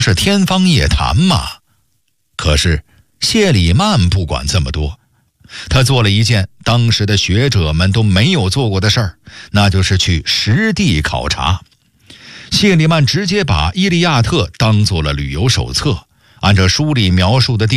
是天方夜谭嘛。可是谢里曼不管这么多，他做了一件当时的学者们都没有做过的事儿，那就是去实地考察。谢里曼直接把《伊利亚特》当做了旅游手册，按照书里描述的地